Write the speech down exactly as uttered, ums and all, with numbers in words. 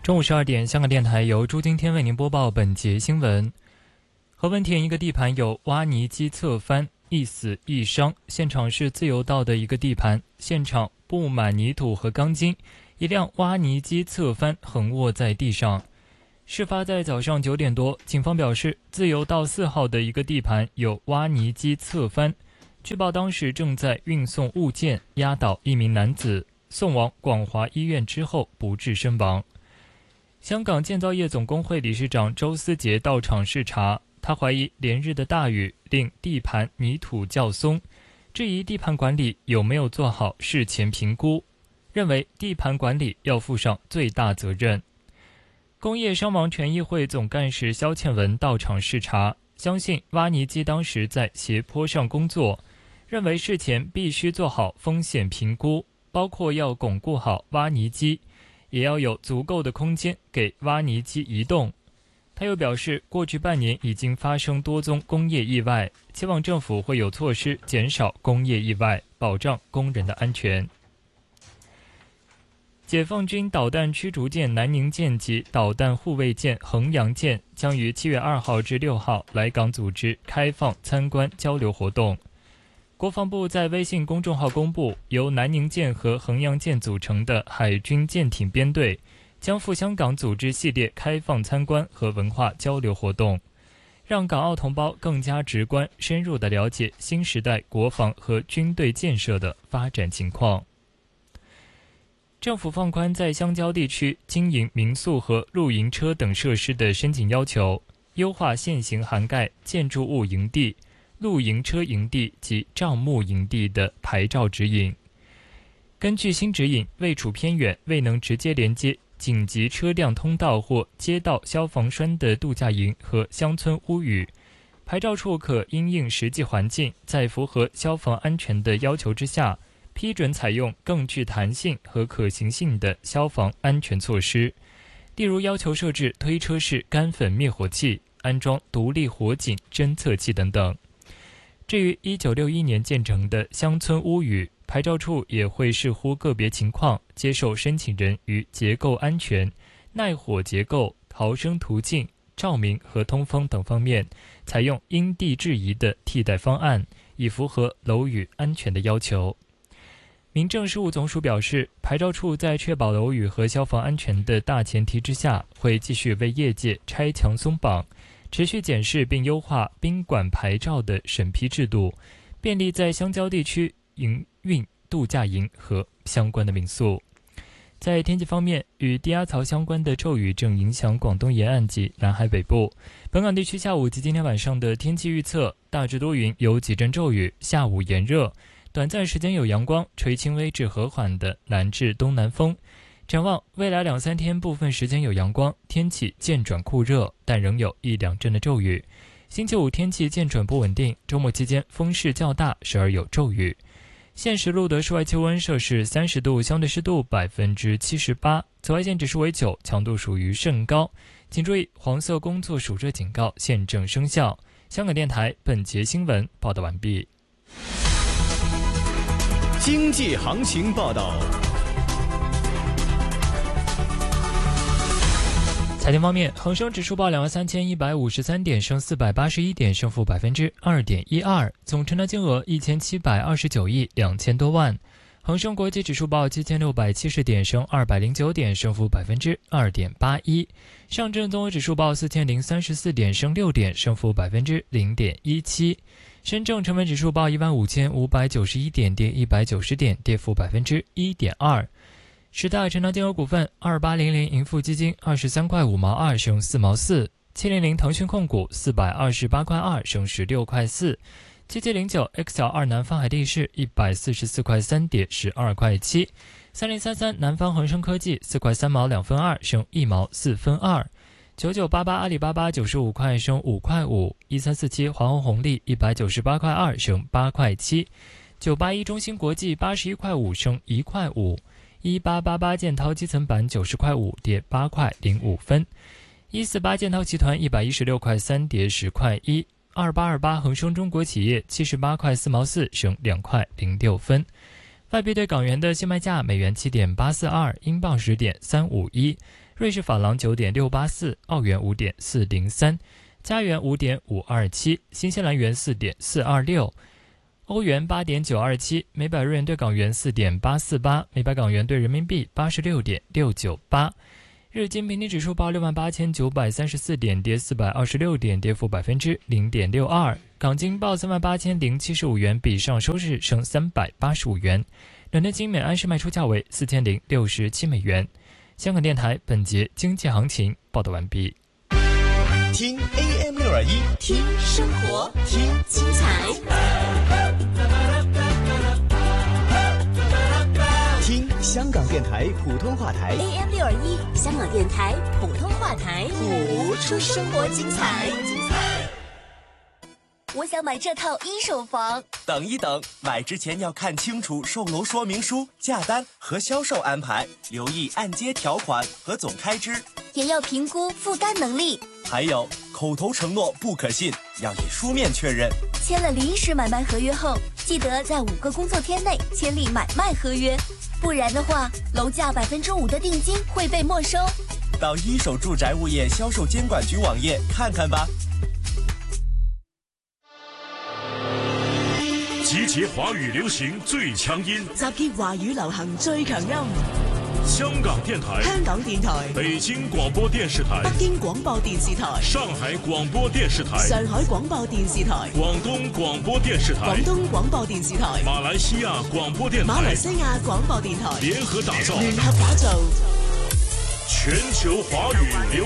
中午十二点，香港电台由朱金天为您播报本节新闻。何文田一个地盘有挖泥机侧翻，一死一伤。现场是自由道的一个地盘，现场布满泥土和钢筋，一辆挖泥机侧翻，横卧在地上。事发在早上九点多，警方表示，自由道四号的一个地盘有挖泥机侧翻，据报当时正在运送物件，压倒一名男子，送往广华医院之后不治身亡。香港建造业总工会理事长周思杰到场视察，他怀疑连日的大雨令地盘泥土较松，质疑地盘管理有没有做好事前评估，认为地盘管理要负上最大责任。工业伤亡权益会总干事肖倩文到场视察，相信挖泥机当时在斜坡上工作，认为事前必须做好风险评估，包括要巩固好挖泥机，也要有足够的空间给挖泥机移动。他又表示，过去半年已经发生多宗工业意外，期望政府会有措施减少工业意外，保障工人的安全。解放军导弹驱逐舰南宁舰及导弹护卫舰衡阳舰将于七月二号至六号来港组织开放参观交流活动。国防部在微信公众号公布，由南宁舰和衡阳舰组成的海军舰艇编队将赴香港组织系列开放参观和文化交流活动，让港澳同胞更加直观深入地了解新时代国防和军队建设的发展情况。政府放宽在乡郊地区经营民宿和露营车等设施的申请要求，优化现行涵盖建筑物营地、露营车营地及帐幕营地的牌照指引。根据新指引，位处偏远、未能直接连接紧急车辆通道或街道消防栓的度假营和乡村屋宇，牌照处可因应实际环境，在符合消防安全的要求之下，批准采用更具弹性和可行性的消防安全措施，例如要求设置推车式干粉灭火器，安装独立火警侦测器等等。至于一九六一年建成的乡村屋宇，牌照处也会视乎个别情况，接受申请人于结构安全、耐火结构、逃生途径、照明和通风等方面，采用因地制宜的替代方案，以符合楼宇安全的要求。民政事务总署表示，牌照处在确保楼宇和消防安全的大前提之下，会继续为业界拆墙松绑，持续检视并优化宾馆牌照的审批制度，便利在乡郊地区营运度假营和相关的民宿。在天气方面，与低压槽相关的骤雨正影响广东沿岸及南海北部。本港地区下午及今天晚上的天气预测，大致多云，有几阵骤雨，下午炎热，短暂时间有阳光，吹轻微至和缓的南至东南风。展望未来两三天，部分时间有阳光，天气渐转酷热，但仍有一两阵的骤雨。星期五天气渐转不稳定，周末期间风势较大，时而有骤雨。现时录得室外气温摄氏三十度，相对湿度百分之七十八，紫外线指数为九，强度属于甚高。请注意，黄色工作暑热警告现正生效。香港电台本节新闻报道完毕。 经济行情报道。 财经方面，恒生指数报两万三千一百五十三点，升四百八十一点，升幅百分之二点一二，总成交金额一千七百二十九亿两千多万。恒生国际指数报七千六百七十点，升二百零九点，升幅百分之二点八一。上证综合指数报四千零三十四点，升六点，升幅百分之零点一七。深证成分指数报一万五千五百九十一点，跌一百九十点，跌幅百分之一点二。十大成交金额股份：二八零零盈富基金二十三块五毛二，升四毛四；七零零腾讯控股四百二十八块二，升十六块四；七七零九 X L 二南方海地市一百四十四块三，跌十二块七；三零三三南方恒生科技四块三毛两分二，升一毛四分二。九九八八阿里巴巴九十五块升五块五，一三四七华虹红利一百九十八块二升八块七，九八一中芯国际八十一块五升一块五，一八八八建滔基层板九十块五跌八块零五分，一四八建滔集团一百一十六块三跌十块一，二八二八恒生中国企业七十八块四毛四升两块零六分。 外币对港元的现卖价：美元七点八四二，英镑十点三五一，瑞士法郎九点六八四，澳元五点四零三，加元五点五二七，新西兰元四点四二六，欧元八点九二七，每百日元对港元四点八四八，每百港元对人民币八十六点六九八。日经平均指数报六万八千九百三十四点，跌四百二十六点，跌幅百分之零点六二。港金报三万八千零七十五元，比上收市升三百八十五元。伦敦金每安士卖出价为四千零六十七美元。香港电台本节经济行情报道完毕。 听 A M 六二一， 听生活，听精彩， 听香港电台普通话台 A M 六二一，香港电台普通话台， 谱出生活精彩。我想买这套一手房。 等一等，买之前要看清楚售楼说明书、价单和销售安排，留意按揭条款和总开支， 也要评估负担能力。 还有口头承诺不可信，要以书面确认。 签了临时买卖合约后，记得在五个工作天内签立买卖合约，不然的话，楼价百分之五的定金会被没收。 到一手住宅物业销售监管局网页看看吧。 集结華語流行最強音， 集結華語流行最強音。 香港電台、 香港電台、 北京廣播電視台、 北京廣播電視台、 上海廣播電視台、 上海廣播電視台、 廣東廣播電視台、 廣東廣播電視台、 馬來西亞廣播電台、 馬來西亞廣播電台聯合打造， 聯合打造全球華語流